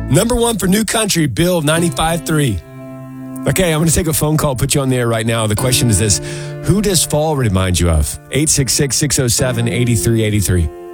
Number one for New Country, Bill 95.3. Okay, I'm going to take a phone call, put you on the air right now. The question is this: who does fall remind you of? 866-607-8383.